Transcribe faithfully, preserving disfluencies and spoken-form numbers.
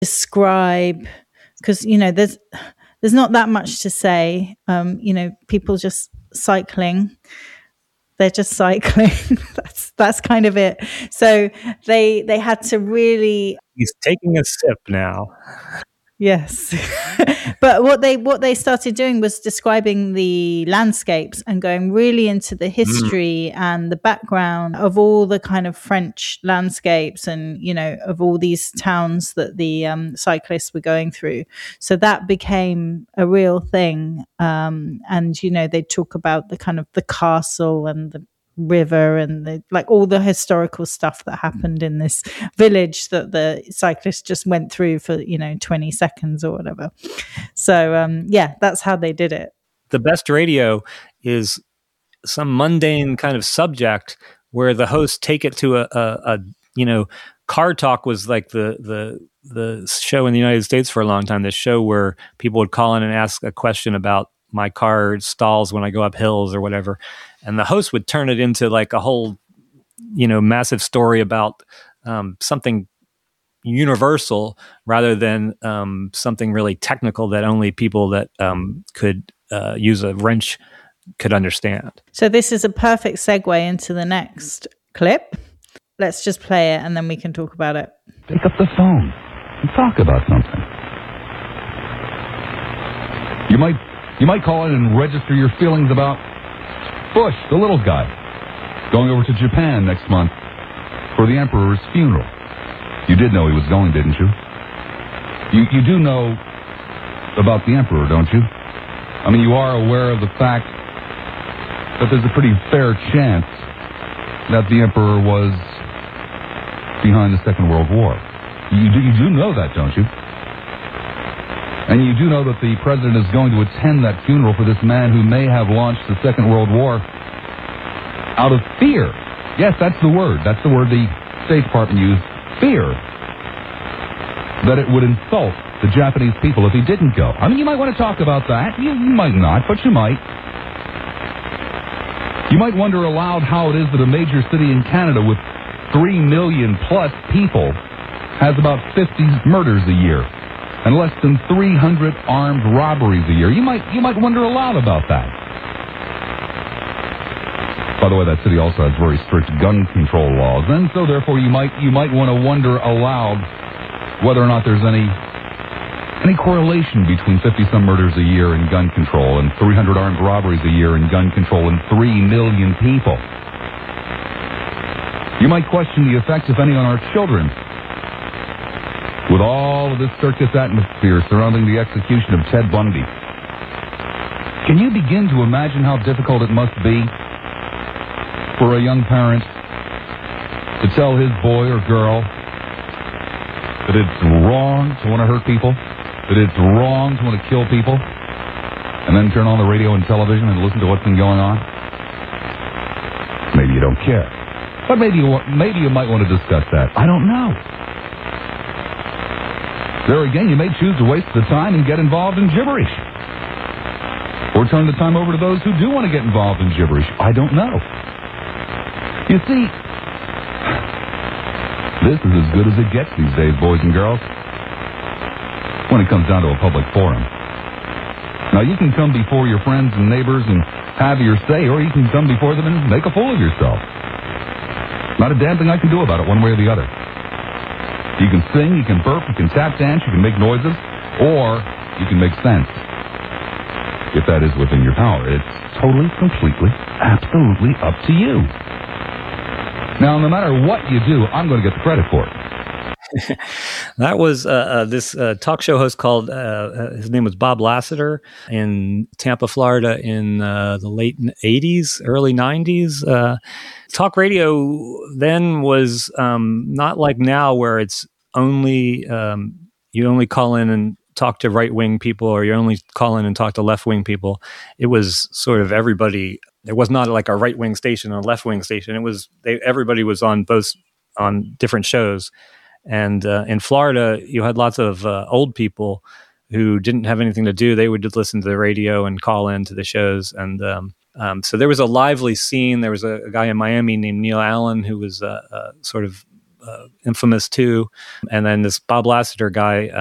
describe, because, you know, there's there's not that much to say. Um, you know, people just cycling. They're just cycling. that's that's kind of it. So they they had to really. He's taking a sip now. Yes. But what they what they started doing was describing the landscapes and going really into the history mm. and the background of all the kind of French landscapes and, you know, of all these towns that the um, cyclists were going through. So that became a real thing. Um, and, you know, they talk about the kind of the castle and the river and the, like all the historical stuff that happened in this village that the cyclists just went through for, you know, twenty seconds or whatever. So um yeah, that's how they did it. The best radio is some mundane kind of subject where the hosts take it to a, a, a you know, Car Talk was like the the the show in the United States for a long time, this show where people would call in and ask a question about my car stalls when I go up hills or whatever. And the host would turn it into like a whole, you know, massive story about um, something universal rather than um, something really technical that only people that um, could uh, use a wrench could understand. So this is a perfect segue into the next clip. Let's just play it and then we can talk about it. Pick up the phone and talk about something. You might you might call in and register your feelings about Bush, the little guy, going over to Japan next month for the emperor's funeral. You did know he was going, didn't you? You you do know about the emperor, don't you? I mean, you are aware of the fact that there's a pretty fair chance that the emperor was behind the Second World War. You do, you do know that, don't you? And you do know that the president is going to attend that funeral for this man who may have launched the Second World War out of fear. Yes, that's the word. That's the word the State Department used, fear. That it would insult the Japanese people if he didn't go. I mean, you might want to talk about that. You, you might not, but you might. You might wonder aloud how it is that a major city in Canada with three million plus people has about fifty murders a year and less than three hundred armed robberies a year. You might you might wonder aloud about that. By the way, that city also has very strict gun control laws, and so therefore you might you might want to wonder aloud whether or not there's any any correlation between fifty-some murders a year in gun control and three hundred armed robberies a year in gun control and three million people. You might question the effects, if any, on our children with all of this circus atmosphere surrounding the execution of Ted Bundy. Can you begin to imagine how difficult it must be for a young parent to tell his boy or girl that it's wrong to want to hurt people, that it's wrong to want to kill people, and then turn on the radio and television and listen to what's been going on? Maybe you don't care. But maybe you, maybe you might want to discuss that. I don't know. There again, you may choose to waste the time and get involved in gibberish. Or turn the time over to those who do want to get involved in gibberish. I don't know. You see, this is as good as it gets these days, boys and girls, when it comes down to a public forum. Now, you can come before your friends and neighbors and have your say, or you can come before them and make a fool of yourself. Not a damn thing I can do about it one way or the other. You can sing, you can burp, you can tap dance, you can make noises, or you can make sense. If that is within your power, it's totally, completely, absolutely up to you. Now, no matter what you do, I'm going to get the credit for it. That was uh, uh, this uh, talk show host called, uh, uh, his name was Bob Lassiter in Tampa, Florida in uh, the late eighties, early nineties. Uh, talk radio then was um, not like now where it's only, um, you only call in and talk to right-wing people or you only call in and talk to left-wing people. It was sort of everybody. There was not like a right-wing station and a left-wing station. It was, they, everybody was on both, on different shows. And uh, in Florida, you had lots of uh, old people who didn't have anything to do. They would just listen to the radio and call in to the shows. And um, um, so there was a lively scene. There was a, a guy in Miami named Neil Allen who was uh, uh, sort of uh, Infamous two, and then this Bob Lasseter guy.